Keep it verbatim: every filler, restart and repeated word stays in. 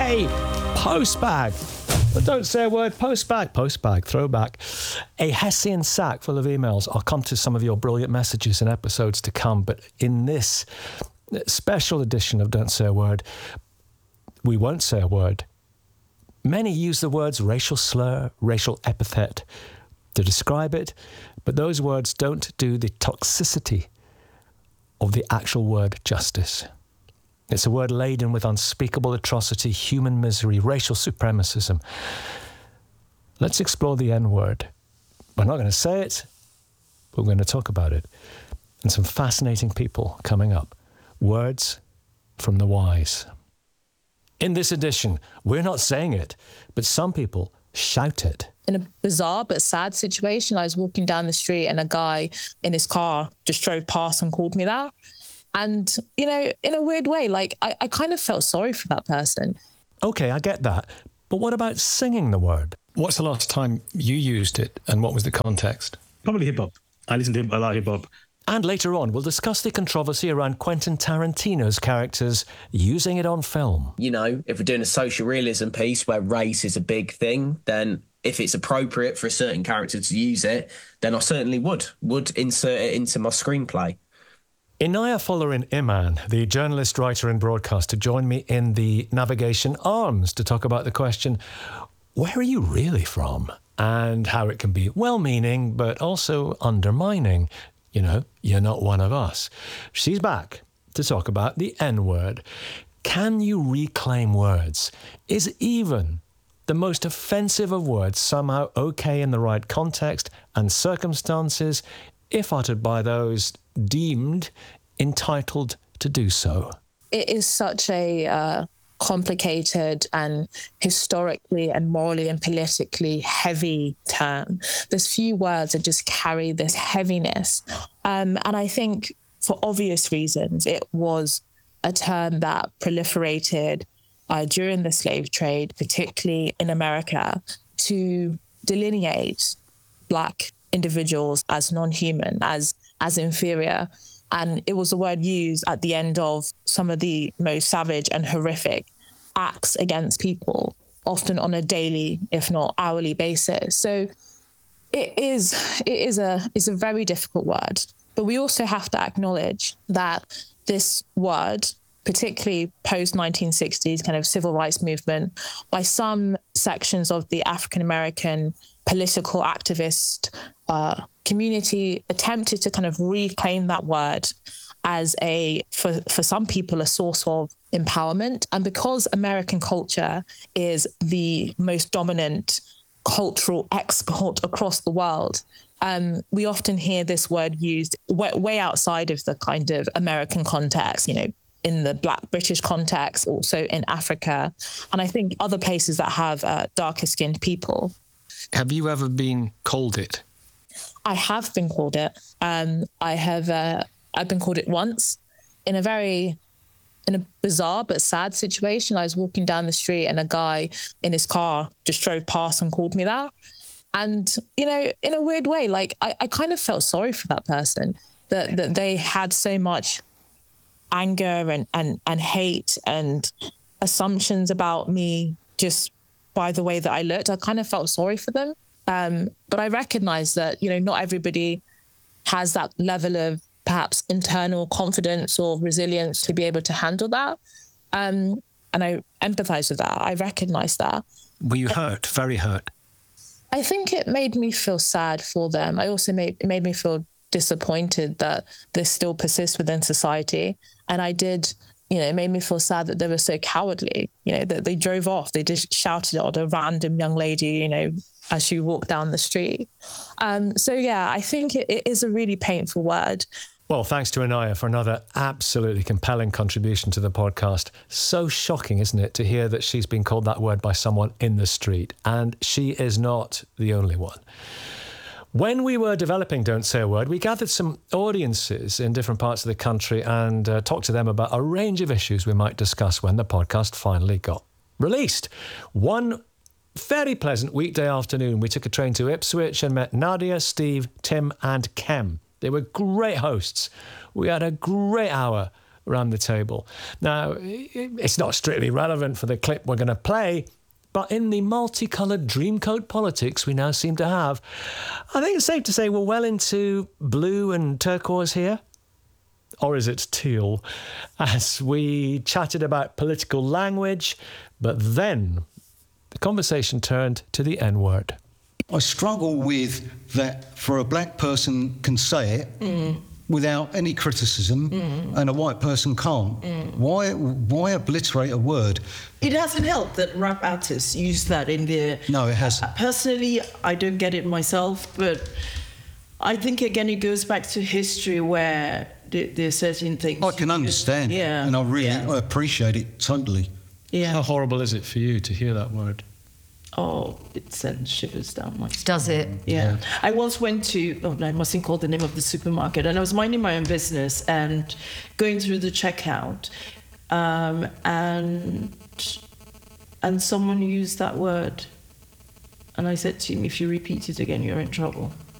a postbag. But don't say a word, postbag, postbag, throwback. A Hessian sack full of emails. I'll come to some of your brilliant messages in episodes to come, but in this special edition of Don't Say a Word, we won't say a word. Many use the words racial slur, racial epithet to describe it, but those words don't do the toxicity of the actual word justice. It's a word laden with unspeakable atrocity, human misery, racial supremacism. Let's explore the N-word. We're not going to say it, but we're going to talk about it. And some fascinating people coming up. Words from the wise. In this edition, we're not saying it, but some people shout it. In a bizarre but sad situation, I was walking down the street and a guy in his car just drove past and called me that. And, you know, in a weird way, like, I, I kind of felt sorry for that person. Okay, I get that. But what about singing the word? What's the last time you used it and what was the context? Probably hip-hop. I listen to a lot of hip-hop. And later on, we'll discuss the controversy around Quentin Tarantino's characters using it on film. You know, if we're doing a social realism piece where race is a big thing, then if it's appropriate for a certain character to use it, then I certainly would, would insert it into my screenplay. Inaya Folarin Iman, the journalist, writer and broadcaster, joined me in the Navigation Arms to talk about the question, where are you really from? And how it can be well-meaning, but also undermining. You know, you're not one of us. She's back to talk about the N-word. Can you reclaim words? Is even the most offensive of words somehow okay in the right context and circumstances if uttered by those deemed entitled to do so? It is such a uh, complicated and historically and morally and politically heavy term. There's few words that just carry this heaviness. Um, and I think for obvious reasons, it was a term that proliferated uh, during the slave trade, particularly in America, to delineate Black individuals as non-human, as as inferior. And it was a word used at the end of some of the most savage and horrific acts against people, often on a daily, if not hourly basis. So it is it is a is a very difficult word. But we also have to acknowledge that this word, particularly post nineteen sixties kind of civil rights movement, by some sections of the African-American political activist uh, community, attempted to kind of reclaim that word as a, for, for some people, a source of empowerment. And because American culture is the most dominant cultural export across the world, um, we often hear this word used way, way outside of the kind of American context, you know, in the Black British context, also in Africa, and I think other places that have uh, darker skinned people. Have you ever been called it? I have been called it. Um, I have. Uh, I've been called it once, in a very, in a bizarre but sad situation. I was walking down the street and a guy in his car just drove past and called me that. And you know, in a weird way, like I, I kind of felt sorry for that person, that that they had so much anger and and and hate and assumptions about me just by the way that I looked. I kind of felt sorry for them. Um, but I recognize that, you know, not everybody has that level of perhaps internal confidence or resilience to be able to handle that. Um, and I empathize with that. I recognize that. Were you hurt? Very hurt? I think it made me feel sad for them. I also made, it made me feel disappointed that this still persists within society. And I did, you know, it made me feel sad that they were so cowardly, you know, that they drove off. They just shouted at a random young lady, you know, as she walked down the street. Um, so, yeah, I think it, it is a really painful word. Well, thanks to Inaya for another absolutely compelling contribution to the podcast. So shocking, isn't it, to hear that she's been called that word by someone in the street. And she is not the only one. When we were developing Don't Say a Word, we gathered some audiences in different parts of the country and uh, talked to them about a range of issues we might discuss when the podcast finally got released. One very pleasant weekday afternoon, we took a train to Ipswich and met Nadia, Steve, Tim and Kem. They were great hosts. We had a great hour around the table. Now, it's not strictly relevant for the clip we're going to play, but in the multicoloured dreamcoat politics we now seem to have, I think it's safe to say we're well into blue and turquoise here. Or is it teal? As we chatted about political language, but then the conversation turned to the N-word. I struggle with that for a black person can say it mm. without any criticism mm. and a white person can't. Mm. Why why obliterate a word? It hasn't helped that rap artists use that in their... No, it hasn't. Uh, personally, I don't get it myself, but I think, again, it goes back to history where there, there are certain things... I can understand, yeah, and I really yeah. I appreciate it totally. Yeah. How horrible is it for you to hear that word? Oh, it sends shivers down my spine. Does it? Yeah. I once went to, oh, I mustn't call the name of the supermarket, and I was minding my own business and going through the checkout, um, and and someone used that word. And I said to him, if you repeat it again, you're in trouble.